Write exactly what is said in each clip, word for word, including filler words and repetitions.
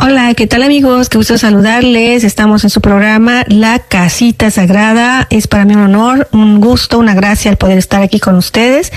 Hola, ¿qué tal amigos? Qué gusto saludarles. Estamos en su programa La Casita Sagrada. Es para mí un honor, un gusto, una gracia el poder estar aquí con ustedes.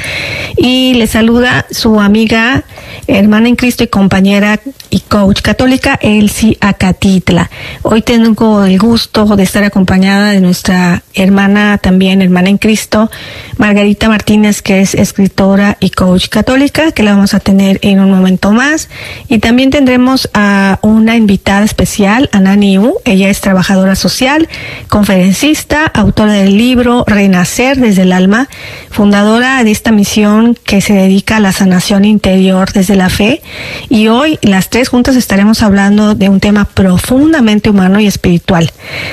Y les saluda su amiga, hermana en Cristo y compañera y coach católica, Elsie Acatitla. Hoy tengo el gusto de estar acompañada de nuestra hermana, también hermana en Cristo, Margarita Martínez, que es escritora y coach católica, que la vamos a tener en un momento más. Y también tendremos a una invitada especial, Ana Niu. Ella es trabajadora social, conferencista, autora del libro Renacer desde el Alma, fundadora de esta misión que se dedica a la sanación interior desde la fe. Y hoy las tres juntas estaremos hablando de un tema profundamente humano y espiritual: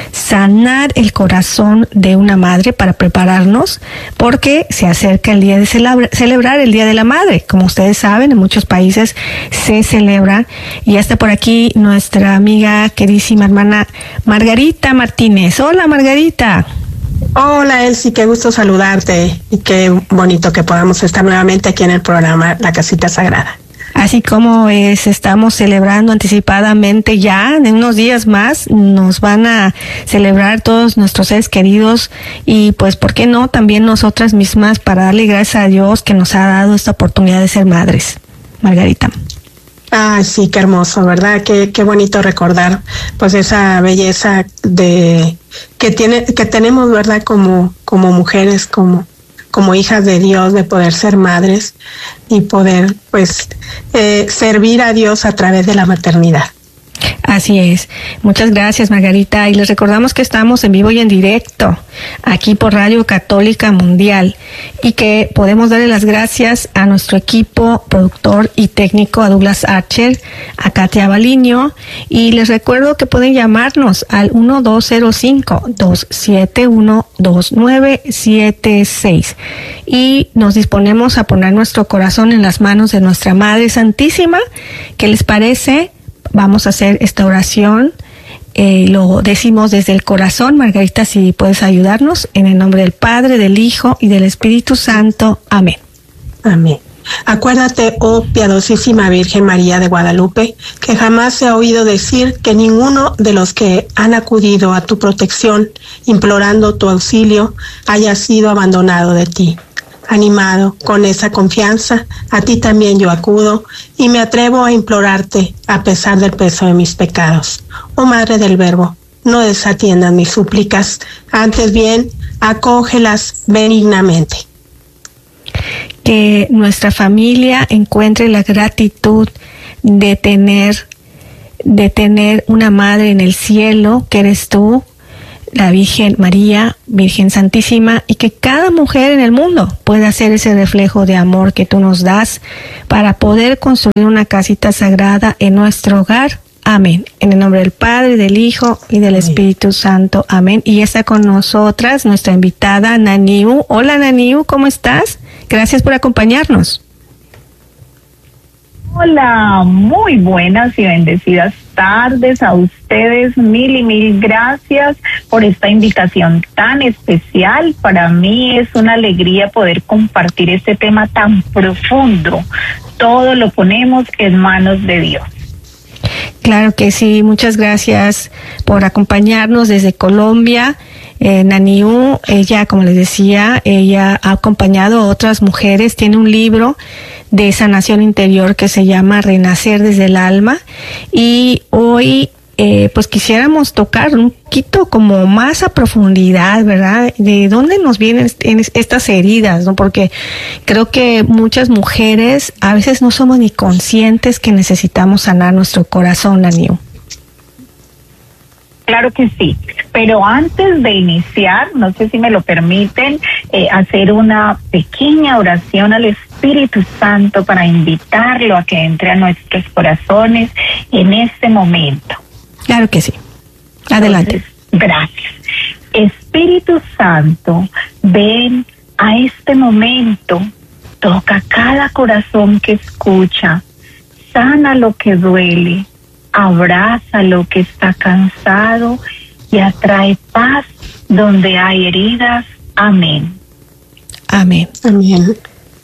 sanar el corazón de una madre para prepararnos, porque se acerca el día de celebra, celebrar el Día de la Madre. Como ustedes saben, en muchos países se celebra. Y ya está por aquí nuestra amiga, queridísima hermana Margarita Martínez. Hola, Margarita. Hola, Elsie, qué gusto saludarte y qué bonito que podamos estar nuevamente aquí en el programa La Casita Sagrada. Así como es, estamos celebrando anticipadamente ya, en unos días más nos van a celebrar todos nuestros seres queridos, y pues, ¿por qué no? También nosotras mismas, para darle gracias a Dios que nos ha dado esta oportunidad de ser madres. Margarita. Ah, sí, qué hermoso, ¿verdad? Qué, qué bonito recordar, pues, esa belleza de que tiene, que tenemos, ¿verdad? Como, como mujeres, como, como hijas de Dios, de poder ser madres y poder, pues, eh, servir a Dios a través de la maternidad. Así es. Muchas gracias, Margarita. Y les recordamos que estamos en vivo y en directo aquí por Radio Católica Mundial, y que podemos darle las gracias a nuestro equipo productor y técnico, a Douglas Archer, a Katia Baliño. Y les recuerdo que pueden llamarnos al uno dos cero cinco, dos siete uno, dos nueve siete seis. Y nos disponemos a poner nuestro corazón en las manos de nuestra Madre Santísima. ¿Qué les parece? Vamos a hacer esta oración, eh, lo decimos desde el corazón. Margarita, si puedes ayudarnos, en el nombre del Padre, del Hijo y del Espíritu Santo. Amén. Amén. Acuérdate, oh piadosísima Virgen María de Guadalupe, que jamás se ha oído decir que ninguno de los que han acudido a tu protección, implorando tu auxilio, haya sido abandonado de ti. Animado con esa confianza, a ti también yo acudo y me atrevo a implorarte a pesar del peso de mis pecados. Oh Madre del Verbo, no desatiendas mis súplicas, antes bien, acógelas benignamente. Que nuestra familia encuentre la gratitud de tener, de tener una madre en el cielo, que eres tú, la Virgen María, Virgen Santísima, y que cada mujer en el mundo pueda ser ese reflejo de amor que tú nos das para poder construir una casita sagrada en nuestro hogar. Amén. En el nombre del Padre, del Hijo y del Espíritu Santo. Amén. Y está con nosotras nuestra invitada, Naniu. Hola, Naniu, ¿cómo estás? Gracias por acompañarnos. Hola, muy buenas y bendecidas tardes a ustedes. Mil y mil gracias por esta invitación tan especial. Para mí es una alegría poder compartir este tema tan profundo. Todo lo ponemos en manos de Dios. Claro que sí, muchas gracias por acompañarnos desde Colombia. Eh, Naniu, ella, como les decía, ella ha acompañado a otras mujeres, tiene un libro de sanación interior que se llama Renacer desde el Alma, y hoy eh, pues quisiéramos tocar un poquito como más a profundidad, ¿verdad? De dónde nos vienen estas heridas, ¿no? Porque creo que muchas mujeres a veces no somos ni conscientes que necesitamos sanar nuestro corazón, Naniu. Claro que sí, pero antes de iniciar, no sé si me lo permiten, eh, hacer una pequeña oración al Espíritu Santo para invitarlo a que entre a nuestros corazones en este momento. Claro que sí. Adelante. Entonces, gracias. Espíritu Santo, ven a este momento, toca cada corazón que escucha, sana lo que duele, abraza lo que está cansado y atrae paz donde hay heridas. Amén. Amén. Amén.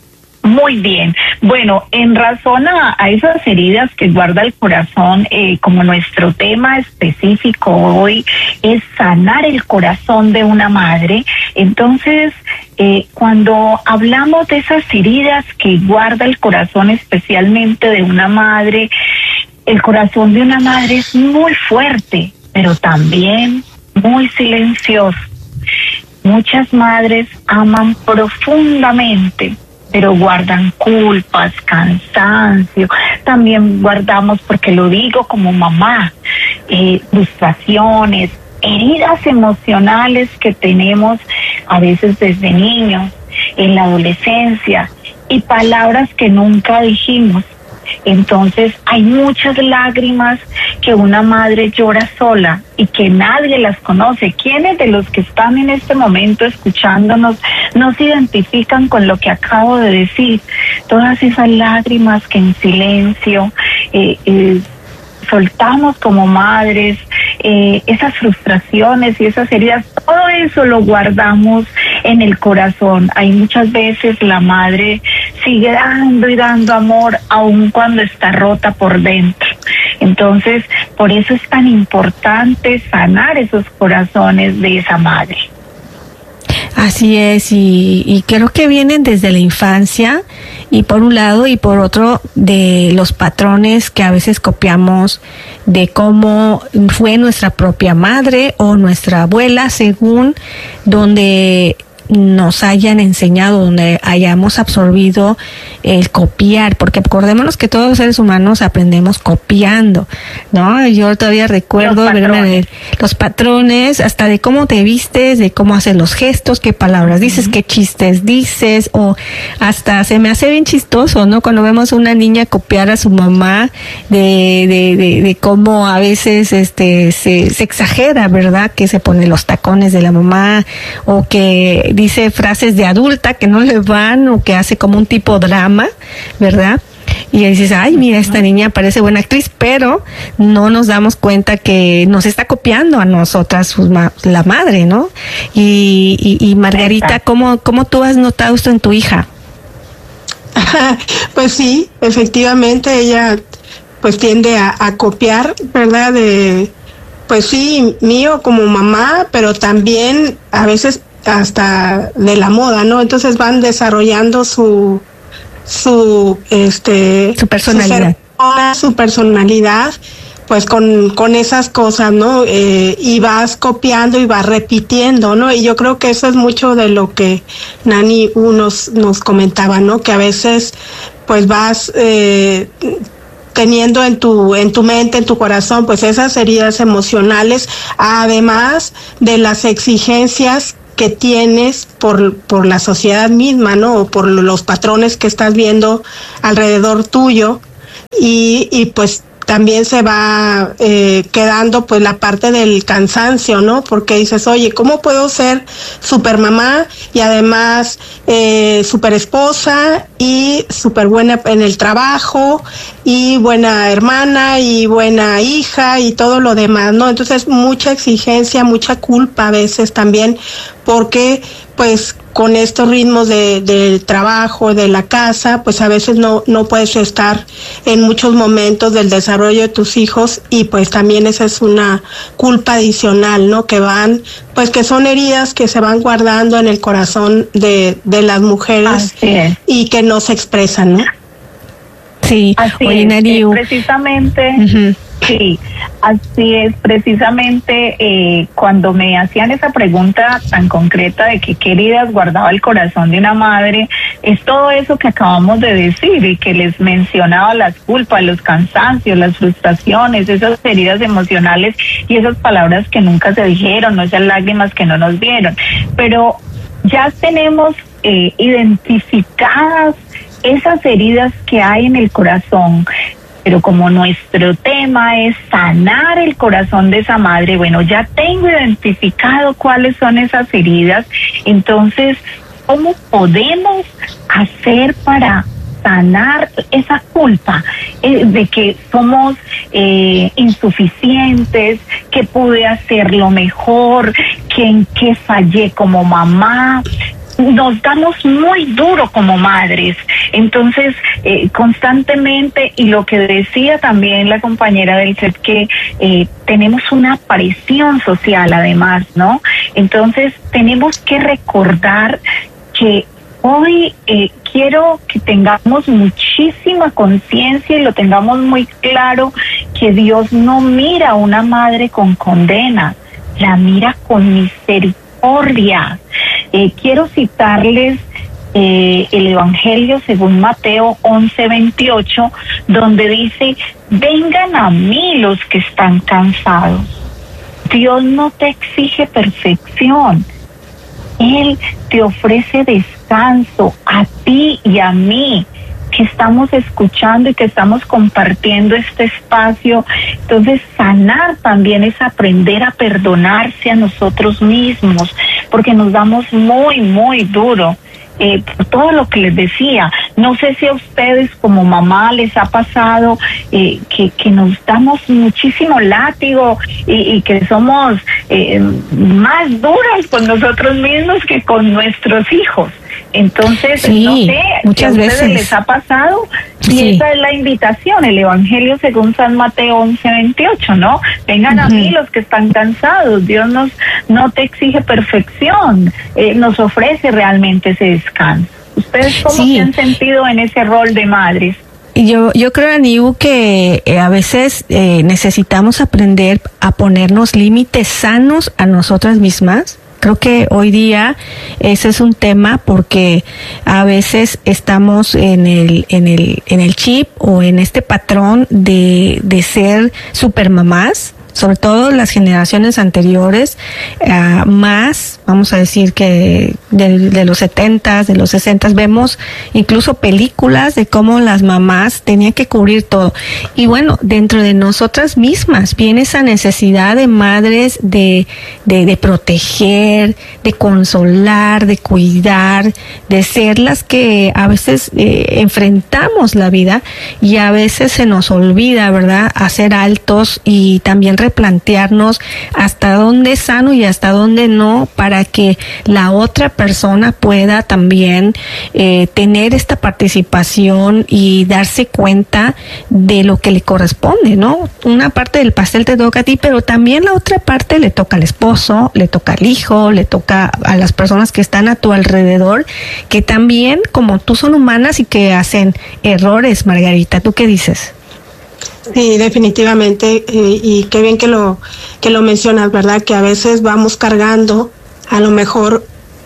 Muy bien. Bueno, en razón a, a esas heridas que guarda el corazón, eh, como nuestro tema específico hoy es sanar el corazón de una madre, entonces eh, cuando hablamos de esas heridas que guarda el corazón especialmente de una madre, el corazón de una madre es muy fuerte, pero también muy silencioso. Muchas madres aman profundamente, pero guardan culpas, cansancio, también guardamos, porque lo digo como mamá, eh, frustraciones, heridas emocionales que tenemos a veces desde niños, en la adolescencia, y palabras que nunca dijimos. Entonces hay muchas lágrimas que una madre llora sola y que nadie las conoce. ¿Quiénes de los que están en este momento escuchándonos no se identifican con lo que acabo de decir? Todas esas lágrimas que en silencio eh, eh, soltamos como madres, eh, esas frustraciones y esas heridas, todo eso lo guardamos en el corazón. Hay muchas veces la madre sigue dando y dando amor aun cuando está rota por dentro. Entonces, por eso es tan importante sanar esos corazones de esa madre. Así es, y, y creo que vienen desde la infancia, y por un lado y por otro de los patrones que a veces copiamos de cómo fue nuestra propia madre o nuestra abuela, según donde nos hayan enseñado, donde hayamos absorbido el copiar, porque acordémonos que todos los seres humanos aprendemos copiando, ¿no? Yo todavía recuerdo los patrones, los patrones hasta de cómo te vistes, de cómo haces los gestos, qué palabras dices, uh-huh. qué chistes dices, o hasta se me hace bien chistoso, ¿no? Cuando vemos a una niña copiar a su mamá, de, de, de, de cómo a veces este se, se exagera, ¿verdad? Que se pone los tacones de la mamá, o que dice frases de adulta que no le van, o que hace como un tipo drama, ¿verdad? Y dices, ay, mira, esta niña parece buena actriz, pero no nos damos cuenta que nos está copiando a nosotras, su ma- la madre, ¿no? Y, y, y Margarita, ¿cómo, ¿cómo tú has notado esto en tu hija? Pues sí, efectivamente, ella pues tiende a, a copiar, ¿verdad? De, pues sí, mío como mamá, pero también a veces hasta de la moda, ¿no? Entonces van desarrollando su su este su personalidad su, su personalidad pues con con esas cosas, ¿no? Eh, y vas copiando y vas repitiendo, ¿no? Y yo creo que eso es mucho de lo que Nani nos nos comentaba, ¿no? Que a veces pues vas eh, teniendo en tu en tu mente, en tu corazón, pues esas heridas emocionales, además de las exigencias que tienes por por la sociedad misma, ¿no? O por los patrones que estás viendo alrededor tuyo, y y pues también se va eh, quedando pues la parte del cansancio, ¿no? Porque dices, oye, ¿cómo puedo ser super mamá y además eh, super esposa y super buena en el trabajo y buena hermana y buena hija y todo lo demás, ¿no? Entonces mucha exigencia, mucha culpa a veces también, porque pues con estos ritmos de del trabajo, de la casa, pues a veces no no puedes estar en muchos momentos del desarrollo de tus hijos, y pues también esa es una culpa adicional, ¿no? Que van, pues que son heridas que se van guardando en el corazón de de las mujeres y que no se expresan, ¿no? Sí, así Oye, es, Nari, eh, precisamente, uh-huh. sí, así es, precisamente eh, cuando me hacían esa pregunta tan concreta de que qué heridas guardaba el corazón de una madre, es todo eso que acabamos de decir y que les mencionaba, las culpas, los cansancios, las frustraciones, esas heridas emocionales y esas palabras que nunca se dijeron, no esas lágrimas que no nos vieron, pero ya tenemos eh, identificadas esas heridas que hay en el corazón, pero como nuestro tema es sanar el corazón de esa madre, bueno, ya tengo identificado cuáles son esas heridas, entonces, ¿cómo podemos hacer para sanar esa culpa eh, de que somos eh, insuficientes, que pude hacerlo mejor, que en qué fallé como mamá? nos damos muy duro como madres. Entonces, eh, constantemente, y lo que decía también la compañera del C E P, que eh, tenemos una presión social además, ¿no? Entonces, tenemos que recordar que hoy eh, quiero que tengamos muchísima conciencia y lo tengamos muy claro, que Dios no mira a una madre con condena, la mira con misericordia. Eh, quiero citarles eh, el Evangelio según Mateo once veintiocho, donde dice: vengan a mí los que están cansados. Dios no te exige perfección, Él te ofrece descanso a ti y a mí, que estamos escuchando y que estamos compartiendo este espacio. Entonces, sanar también es aprender a perdonarse a nosotros mismos, porque nos damos muy, muy duro. Eh, por todo lo que les decía, no sé si a ustedes como mamá les ha pasado eh, que, que nos damos muchísimo látigo y, y que somos eh, más duros con nosotros mismos que con nuestros hijos. Entonces, sí, no sé, muchas ¿a ustedes veces les ha pasado? Y sí. esa es la invitación, el Evangelio según San Mateo once veintiocho, ¿no? Vengan uh-huh. a mí los que están cansados. Dios nos no te exige perfección, eh, nos ofrece realmente ese descanso. ¿Ustedes cómo sí. se han sentido en ese rol de madres? Yo, yo creo, Aniu, que eh, a veces eh, necesitamos aprender a ponernos límites sanos a nosotras mismas. Creo que hoy día ese es un tema, porque a veces estamos en el en el en el chip o en este patrón de de ser supermamás, sobre todo las generaciones anteriores, uh, más, vamos a decir que de, de los setentas, de los sesentas, vemos incluso películas de cómo las mamás tenían que cubrir todo. Y bueno, dentro de nosotras mismas viene esa necesidad de madres de, de, de proteger, de consolar, de cuidar, de ser las que a veces eh, enfrentamos la vida, y a veces se nos olvida, ¿verdad?, hacer altos y también replantearnos hasta dónde es sano y hasta dónde no, para que la otra persona pueda también eh, tener esta participación y darse cuenta de lo que le corresponde, ¿no? Una parte del pastel te toca a ti, pero también la otra parte le toca al esposo, le toca al hijo, le toca a las personas que están a tu alrededor, que también, como tú, son humanas y que hacen errores. Margarita, ¿tú qué dices? Sí, definitivamente, eh, y qué bien que lo que lo mencionas, ¿verdad? Que a veces vamos cargando, a lo mejor,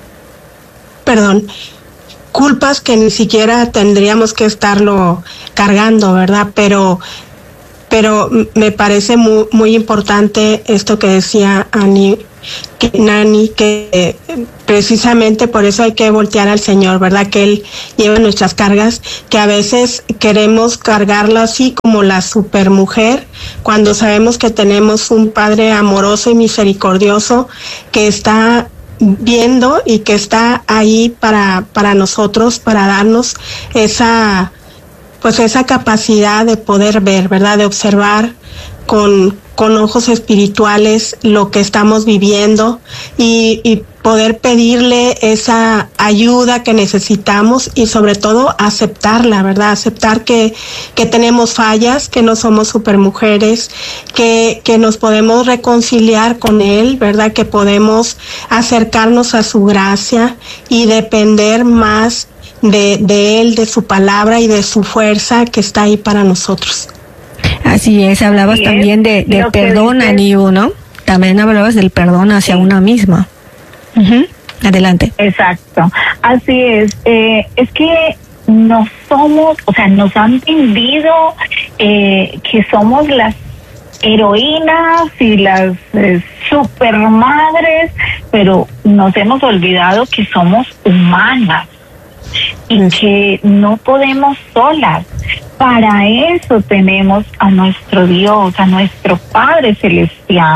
perdón, culpas que ni siquiera tendríamos que estarlo cargando, ¿verdad? Pero, pero me parece muy, muy importante esto que decía Ani, que Nani, que eh, precisamente por eso hay que voltear al Señor, ¿verdad? Que Él lleva nuestras cargas, que a veces queremos cargarlo así como la supermujer, cuando sabemos que tenemos un Padre amoroso y misericordioso que está viendo y que está ahí para, para nosotros, para darnos esa, pues esa capacidad de poder ver, ¿verdad? De observar con con ojos espirituales lo que estamos viviendo y, y poder pedirle esa ayuda que necesitamos, y sobre todo aceptarla, ¿verdad? Aceptar que, que tenemos fallas, que no somos supermujeres, que, que nos podemos reconciliar con Él, ¿verdad? Que podemos acercarnos a su gracia y depender más de, de Él, de su palabra y de su fuerza que está ahí para nosotros. Así es, hablabas sí, también de, de perdón, Aniu, ¿no? También hablabas del perdón hacia sí. una misma. Uh-huh. Adelante. Exacto, así es. Eh, es que no somos, o sea, nos han vendido eh, que somos las heroínas y las eh, supermadres, pero nos hemos olvidado que somos humanas y que no podemos solas. Para eso tenemos a nuestro Dios, a nuestro Padre Celestial.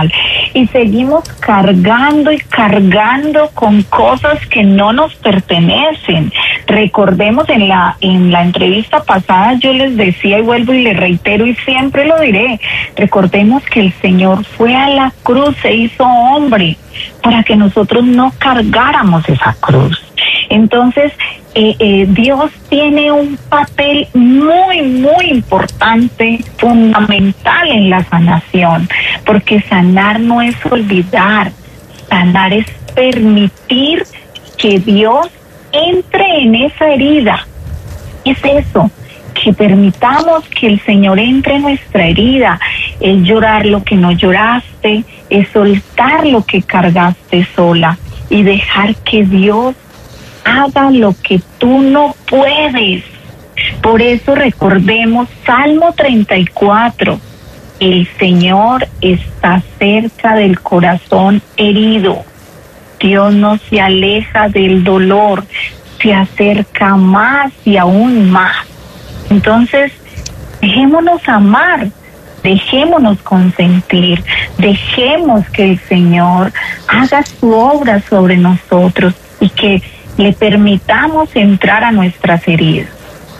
y seguimos cargando y cargando con cosas que no nos pertenecen. Recordemos en la en la entrevista pasada yo les decía y vuelvo y les reitero y siempre lo diré, recordemos que el Señor fue a la cruz, se hizo hombre para que nosotros no cargáramos esa cruz. Entonces, eh, eh, Dios tiene un papel muy, muy importante, fundamental en la sanación, porque sanar no es olvidar, sanar es permitir que Dios entre en esa herida. Es eso, que permitamos que el Señor entre en nuestra herida, es llorar lo que no lloraste, es soltar lo que cargaste sola y dejar que Dios haga lo que tú no puedes. Por eso recordemos Salmo treinta y cuatro. El Señor está cerca del corazón herido. Dios no se aleja del dolor, se acerca más y aún más. Entonces, dejémonos amar, dejémonos consentir, dejemos que el Señor haga su obra sobre nosotros y que le permitamos entrar a nuestras heridas.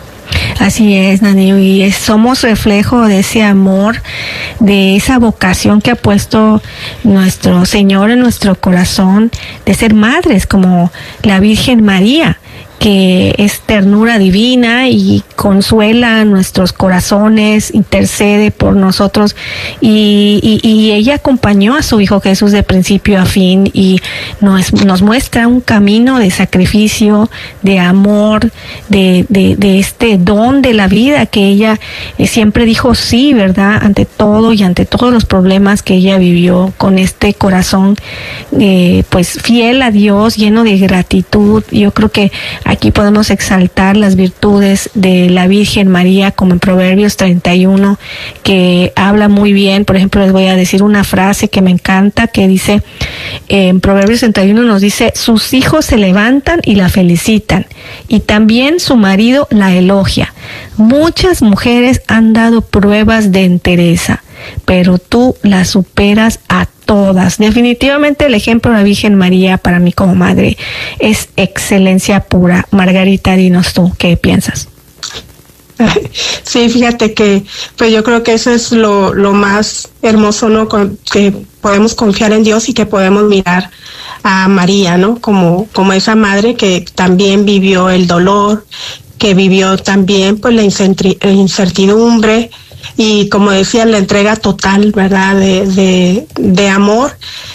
Así es, Nani, y es, somos reflejo de ese amor, de esa vocación que ha puesto nuestro Señor en nuestro corazón, de ser madres como la Virgen María, que es ternura divina y consuela nuestros corazones, intercede por nosotros y, y, y ella acompañó a su Hijo Jesús de principio a fin y nos, nos muestra un camino de sacrificio, de amor, de, de, de este don de la vida que ella eh, siempre dijo sí, ¿verdad? Ante todo y ante todos los problemas que ella vivió, con este corazón eh, pues fiel a Dios, lleno de gratitud. Yo creo que aquí podemos exaltar las virtudes de la Virgen María, como en Proverbios treinta y uno, que habla muy bien. Por ejemplo, les voy a decir una frase que me encanta, que dice, eh, en Proverbios treinta y uno nos dice, sus hijos se levantan y la felicitan, y también su marido la elogia. Muchas mujeres han dado pruebas de entereza, pero tú las superas a todas. Definitivamente el ejemplo de la Virgen María para mí como madre es excelencia pura. Margarita, dinos tú, ¿qué piensas? Sí, fíjate que pues yo creo que eso es lo, lo más hermoso, ¿no? Con, que podemos confiar en Dios y que podemos mirar a María, ¿no? Como, como esa madre que también vivió el dolor, que vivió también pues la incertidumbre, y como decía, la entrega total, ¿verdad?, de, de, de amor,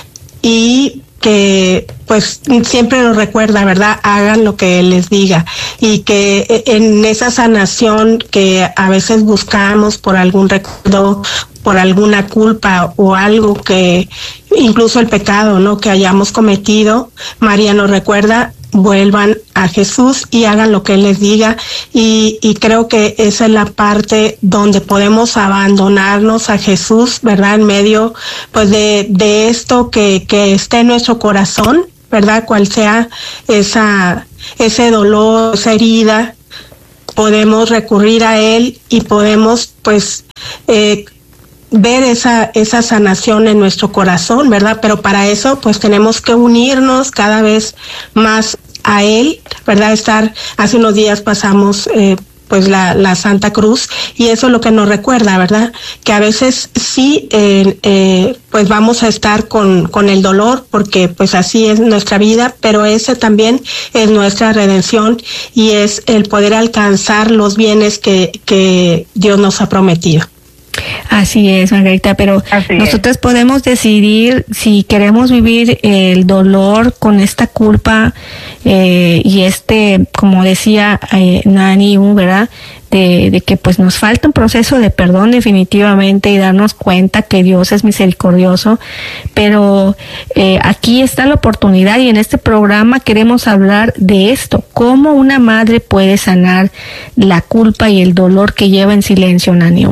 y que pues siempre nos recuerda, ¿verdad?, hagan lo que Él les diga, y que en esa sanación que a veces buscamos por algún recuerdo, por alguna culpa o algo que, incluso el pecado, ¿no?, que hayamos cometido, María nos recuerda, vuelvan a Jesús y hagan lo que Él les diga, y, y creo que esa es la parte donde podemos abandonarnos a Jesús, ¿verdad?, en medio pues de, de esto que, que esté en nuestro corazón, ¿verdad?, cual sea esa, ese dolor, esa herida, podemos recurrir a Él y podemos pues eh, ver esa esa sanación en nuestro corazón, ¿verdad? Pero para eso pues tenemos que unirnos cada vez más a Él, ¿verdad? Estar, hace unos días pasamos eh, pues la, la Santa Cruz, y eso es lo que nos recuerda, ¿verdad? Que a veces sí eh, eh, pues vamos a estar con, con el dolor, porque pues así es nuestra vida, pero ese también es nuestra redención y es el poder alcanzar los bienes que, que Dios nos ha prometido. Así es, Margarita, pero Así nosotros es. podemos decidir si queremos vivir el dolor con esta culpa eh, y este, como decía eh, Nani, ¿verdad?, de, de que pues nos falta un proceso de perdón definitivamente, y darnos cuenta que Dios es misericordioso, pero eh, aquí está la oportunidad, y en este programa queremos hablar de esto, cómo una madre puede sanar la culpa y el dolor que lleva en silencio, Nani.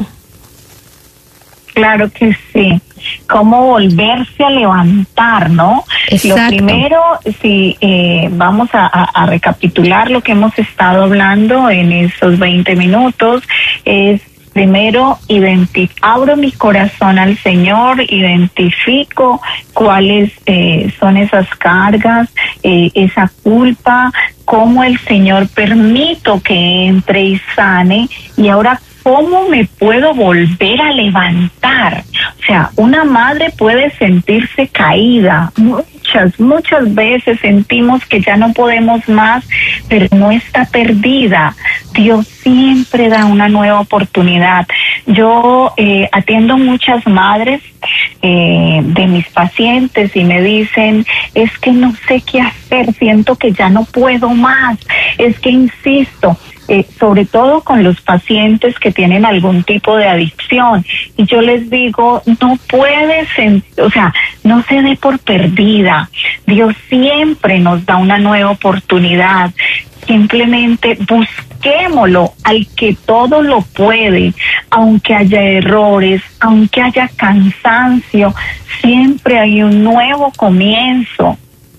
Claro que sí. Cómo volverse a levantar, ¿no? Exacto. Lo primero, si eh, vamos a, a, a recapitular lo que hemos estado hablando en esos veinte minutos, es Primero, identi- abro mi corazón al Señor, identifico cuáles eh, son esas cargas, eh, esa culpa, cómo el Señor permito que entre y sane, y ahora cómo me puedo volver a levantar. O sea, una madre puede sentirse caída. Muchas, muchas veces sentimos que ya no podemos más, pero no está perdida. Dios siempre da una nueva oportunidad. Yo eh, atiendo muchas madres eh, de mis pacientes y me dicen, es que no sé qué hacer, siento que ya no puedo más, es que insisto. Eh, sobre todo con los pacientes que tienen algún tipo de adicción. Y yo les digo, no puedes, o sea, no se dé por perdida. Dios siempre nos da una nueva oportunidad. Simplemente busquémoslo al que todo lo puede, aunque haya errores, aunque haya cansancio, siempre hay un nuevo comienzo.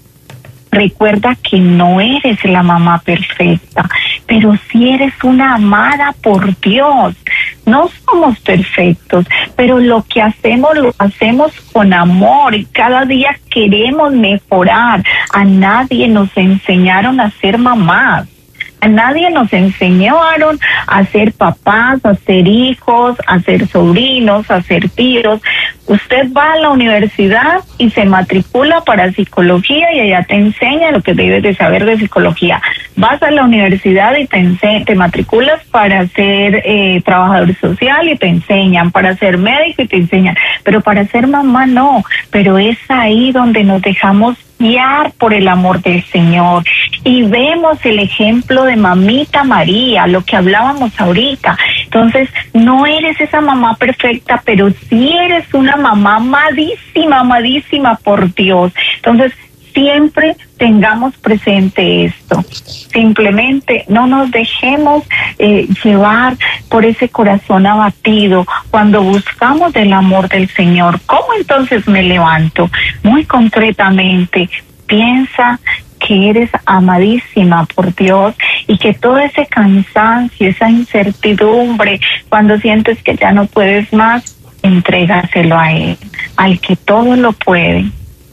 Recuerda que no eres la mamá perfecta, pero sí eres una amada por Dios. No somos perfectos, pero lo que hacemos lo hacemos con amor y cada día queremos mejorar. A nadie nos enseñaron a ser mamás. A nadie nos enseñaron a ser papás, a ser hijos, a ser sobrinos, a ser tíos. Usted va a la universidad y se matricula para psicología y allá te enseña lo que debes de saber de psicología. Vas a la universidad y te, ense- te matriculas para ser eh, trabajador social y te enseñan, para ser médico y te enseñan, pero para ser mamá no. Pero es ahí donde nos dejamos guiar por el amor del Señor y vemos el ejemplo de mamita María, lo que hablábamos ahorita. Entonces, no eres esa mamá perfecta, pero sí eres una mamá amadísima, amadísima por Dios. Entonces, siempre tengamos presente esto. Simplemente no nos dejemos eh, llevar por ese corazón abatido cuando buscamos el amor del Señor. ¿Cómo entonces me levanto? Muy concretamente, piensa que eres amadísima por Dios y que todo ese cansancio, esa incertidumbre, cuando sientes que ya no puedes más, entrégaselo a Él, al que todo lo puede.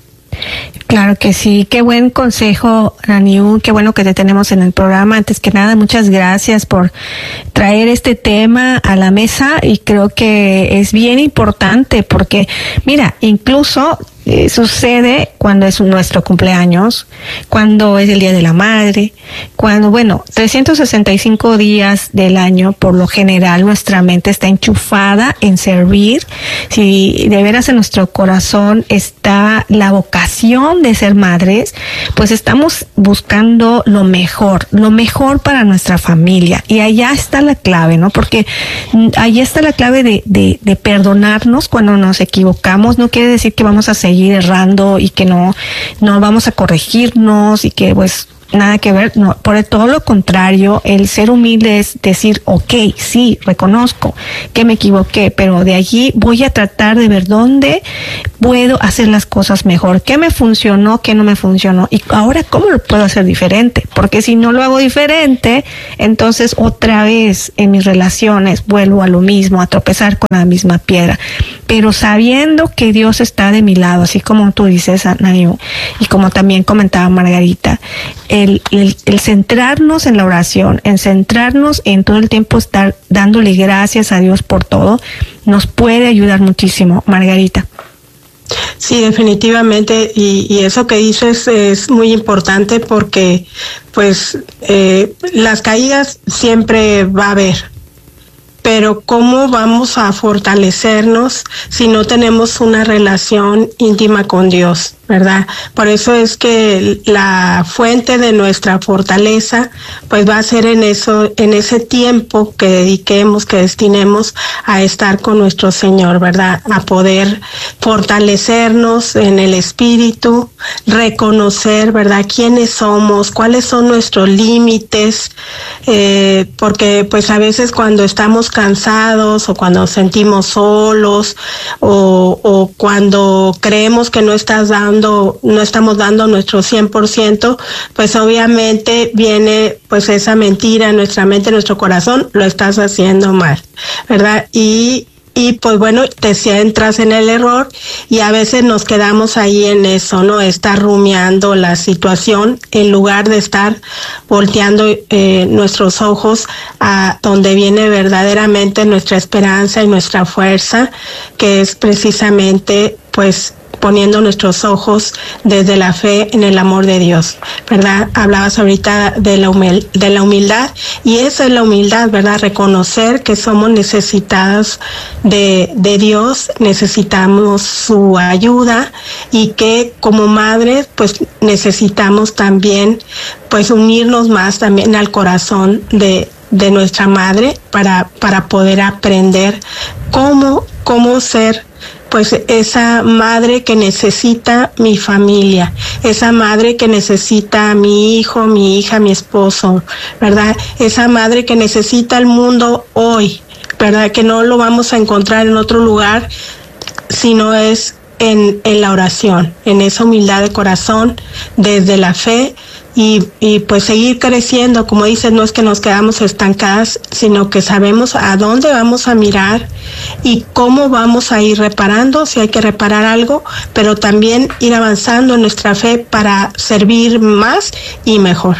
Claro que sí, qué buen consejo, Aniu, qué bueno que te tenemos en el programa. Antes que nada, muchas gracias por traer este tema a la mesa y creo que es bien importante porque, mira, incluso eh, sucede cuando es nuestro cumpleaños, cuando es el Día de la Madre, cuando, bueno, trescientos sesenta y cinco días del año, por lo general, nuestra mente está enchufada en servir. Si de veras en nuestro corazón está la vocación de ser madres, pues estamos buscando lo mejor, lo mejor para nuestra familia. Y allá está la clave, ¿no? Porque allá está la clave de, de, de perdonarnos cuando nos equivocamos. No quiere decir que vamos a seguir errando y que no, no vamos a corregirnos y que pues nada que ver, no, por todo lo contrario, el ser humilde es decir, ok, sí, reconozco que me equivoqué, pero de allí voy a tratar de ver dónde puedo hacer las cosas mejor, qué me funcionó, qué no me funcionó, y ahora cómo lo puedo hacer diferente, porque si no lo hago diferente, entonces otra vez en mis relaciones vuelvo a lo mismo, a tropezar con la misma piedra, pero sabiendo que Dios está de mi lado, así como tú dices, Anayu, y como también comentaba Margarita, El, el, el centrarnos en la oración, en centrarnos en todo el tiempo estar dándole gracias a Dios por todo, nos puede ayudar muchísimo. Margarita. Sí, definitivamente, y, y eso que dices es muy importante porque pues eh, las caídas siempre va a haber, pero ¿cómo vamos a fortalecernos si no tenemos una relación íntima con Dios, verdad? Por eso es que la fuente de nuestra fortaleza pues va a ser en eso, en ese tiempo que dediquemos, que destinemos a estar con nuestro Señor, verdad, a poder fortalecernos en el espíritu, reconocer, ¿verdad?, quiénes somos, cuáles son nuestros límites, eh, porque pues a veces cuando estamos cansados o cuando nos sentimos solos o, o cuando creemos que no estás dando, no estamos dando nuestro cien por ciento, pues obviamente viene pues esa mentira en nuestra mente, en nuestro corazón, lo estás haciendo mal, ¿verdad? Y Y pues bueno, te centras en el error y a veces nos quedamos ahí en eso, ¿no? Estar rumiando la situación en lugar de estar volteando eh, nuestros ojos a donde viene verdaderamente nuestra esperanza y nuestra fuerza, que es precisamente pues poniendo nuestros ojos desde la fe en el amor de Dios, ¿verdad? Hablabas ahorita de la humil- de la humildad, y esa es la humildad, ¿verdad? Reconocer que somos necesitadas de, de Dios, necesitamos su ayuda, y que como madres, pues necesitamos también, pues unirnos más también al corazón de, de nuestra madre para, para poder aprender cómo, cómo ser pues esa madre que necesita mi familia, esa madre que necesita a mi hijo, mi hija, mi esposo, ¿verdad? Esa madre que necesita el mundo hoy, ¿verdad? Que no lo vamos a encontrar en otro lugar, sino es en, en la oración, en esa humildad de corazón, desde la fe. Y, y pues seguir creciendo, como dices, no es que nos quedamos estancadas, sino que sabemos a dónde vamos a mirar y cómo vamos a ir reparando, si hay que reparar algo, pero también ir avanzando en nuestra fe para servir más y mejor.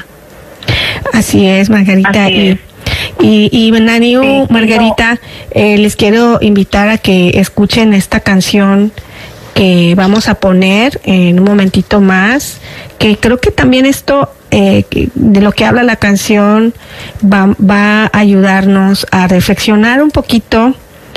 Así es, Margarita. Así es. Y, y, y Naniu, Sí, Margarita, eh, les quiero invitar a que escuchen esta canción que vamos a poner en un momentito más, que creo que también esto, eh, de lo que habla la canción, va, va a ayudarnos a reflexionar un poquito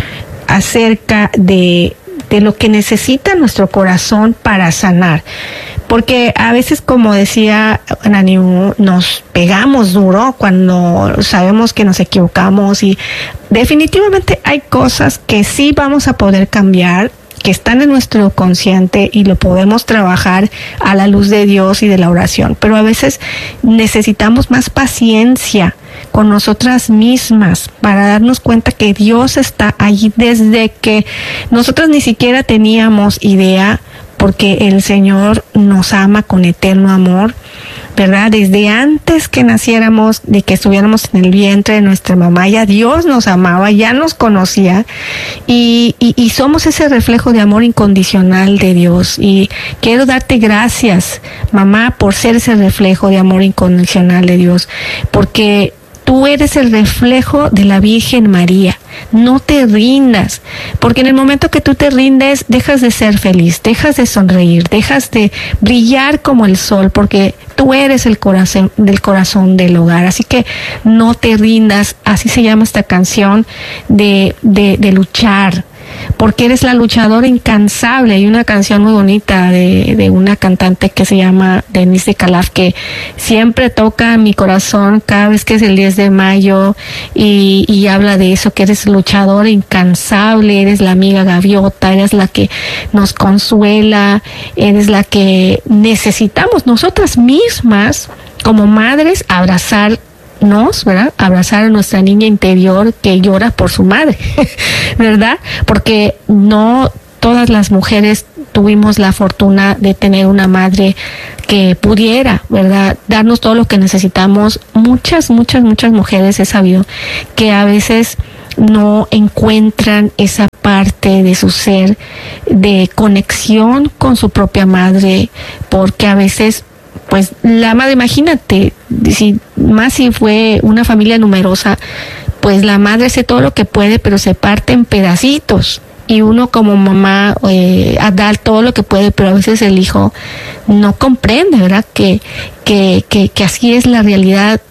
acerca de, de lo que necesita nuestro corazón para sanar. Porque a veces, como decía Naniu, nos pegamos duro cuando sabemos que nos equivocamos, y definitivamente hay cosas que sí vamos a poder cambiar, que están en nuestro consciente y lo podemos trabajar a la luz de Dios y de la oración. Pero a veces necesitamos más paciencia con nosotras mismas para darnos cuenta que Dios está allí desde que nosotros ni siquiera teníamos idea, porque el Señor nos ama con eterno amor, ¿verdad? Desde antes que naciéramos, de que estuviéramos en el vientre de nuestra mamá, ya Dios nos amaba, ya nos conocía, y, y, y somos ese reflejo de amor incondicional de Dios. Y quiero darte gracias, mamá, por ser ese reflejo de amor incondicional de Dios, porque tú eres el reflejo de la Virgen María. No te rindas, porque en el momento que tú te rindes, dejas de ser feliz, dejas de sonreír, dejas de brillar como el sol, porque tú eres el corazón del corazón del hogar. Así que no te rindas, así se llama esta canción, de, de, de luchar, porque eres la luchadora incansable. Hay una canción muy bonita de, de una cantante que se llama Denise de Calaf, que siempre toca mi corazón cada vez que es el diez de mayo, y, y habla de eso, que eres luchadora incansable, eres la amiga gaviota, eres la que nos consuela, eres la que necesitamos nosotras mismas como madres abrazar Nos, ¿verdad? Abrazar a nuestra niña interior que llora por su madre, ¿verdad? Porque no todas las mujeres tuvimos la fortuna de tener una madre que pudiera, ¿verdad?, darnos todo lo que necesitamos. Muchas, muchas, muchas mujeres he sabido que a veces no encuentran esa parte de su ser de conexión con su propia madre, porque a veces pues la madre, imagínate, si más si fue una familia numerosa, pues la madre hace todo lo que puede, pero se parte en pedacitos, y uno como mamá eh, a dar todo lo que puede, pero a veces el hijo no comprende, ¿verdad?, que, que, que, que así es la realidad.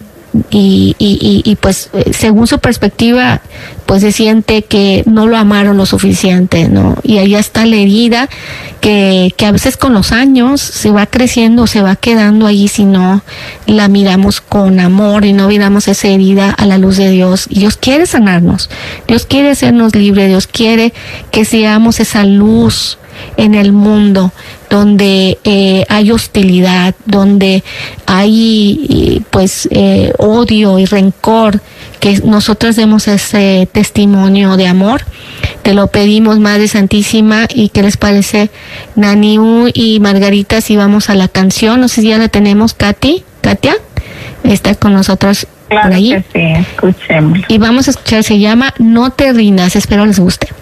Y, y, y, y pues según su perspectiva, pues se siente que no lo amaron lo suficiente, ¿no? Y ahí está la herida que, que a veces con los años se va creciendo, se va quedando ahí si no la miramos con amor y no miramos esa herida a la luz de Dios. Y Dios quiere sanarnos, Dios quiere hacernos libres, Dios quiere que seamos esa luz en el mundo, donde eh, hay hostilidad, donde hay pues eh, odio y rencor, que nosotros demos ese testimonio de amor. Te lo pedimos, Madre Santísima. ¿Y qué les parece, Naniu y Margarita, si vamos a la canción? No sé si ya la tenemos, Katy, Katia, está con nosotros. Claro por ahí. Que sí, escuchemos. Y vamos a escuchar, se llama No te rindas, espero les guste.